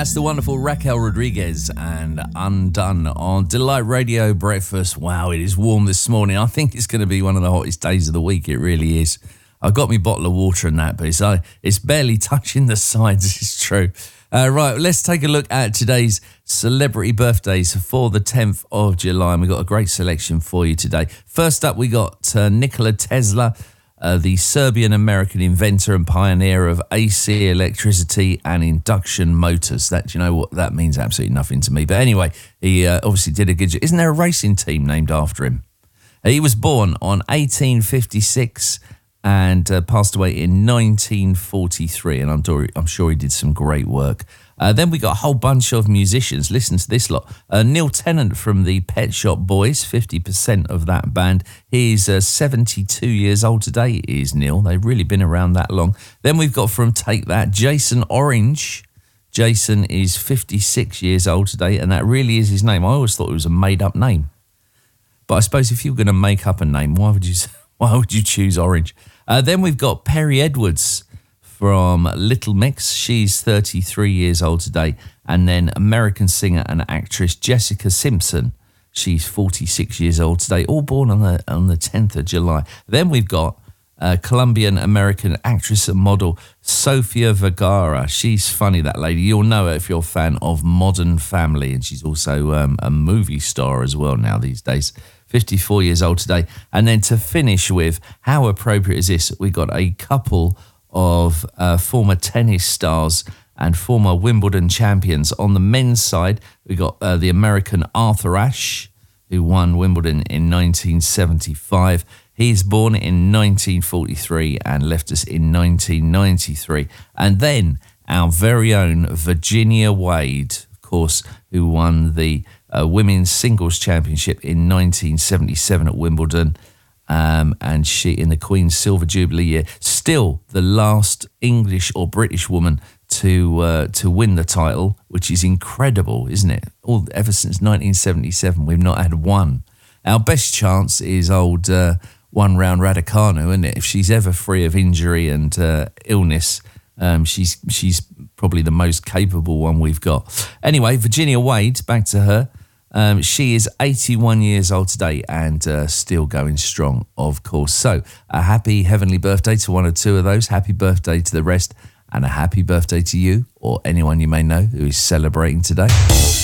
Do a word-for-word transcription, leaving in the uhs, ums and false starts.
That's the wonderful Raquel Rodriguez and Undone on Delight Radio Breakfast. Wow, it is warm this morning. I think it's going to be one of the hottest days of the week. It really is. I've got my bottle of water and that, but it's, uh, it's barely touching the sides. It's true. Uh, right, let's take a look at today's celebrity birthdays for the tenth of July. And we've got a great selection for you today. First up, we got uh, Nikola Tesla, Uh, the Serbian-American inventor and pioneer of A C electricity and induction motors. That, you know what, that means absolutely nothing to me. But anyway, he uh, obviously did a good job. Isn't there a racing team named after him? Uh, he was born on eighteen fifty-six and uh, passed away in nineteen forty-three. And I'm, do- I'm sure he did some great work. Uh, then we got a whole bunch of musicians. Listen to this lot. Uh, Neil Tennant from the Pet Shop Boys, fifty percent of that band. He's uh, seventy-two years old today, is Neil. They've really been around that long. Then we've got from Take That, Jason Orange. Jason is fifty-six years old today, and that really is his name. I always thought it was a made-up name. But I suppose if you were going to make up a name, why would you, why would you choose Orange? Uh, then we've got Perry Edwards from Little Mix. She's thirty-three years old today. And then American singer and actress Jessica Simpson. She's forty-six years old today, all born on the on the tenth of July. Then we've got uh, Colombian American actress and model Sofia Vergara. She's funny, that lady. You'll know her if you're a fan of Modern Family. And she's also um, a movie star as well now these days. fifty-four years old today. And then to finish with, how appropriate is this? We got a couple of uh, former tennis stars and former Wimbledon champions. On the men's side, we got uh, the American Arthur Ashe, who won Wimbledon in nineteen seventy-five. He's born in nineteen forty-three and left us in nineteen ninety-three. And then our very own Virginia Wade, of course, who won the uh, Women's Singles Championship in nineteen seventy-seven at Wimbledon. Um, and she, in the Queen's Silver Jubilee year, still the last English or British woman to uh, to win the title, which is incredible, isn't it? All ever since nineteen seventy-seven, we've not had one. Our best chance is old uh, one round Raducanu, isn't it? If she's ever free of injury and uh, illness, um, she's she's probably the most capable one we've got. Anyway, Virginia Wade, back to her. Um, she is eighty-one years old today and uh, still going strong, of course. So a happy heavenly birthday to one or two of those. Happy birthday to the rest, and a happy birthday to you or anyone you may know who is celebrating today.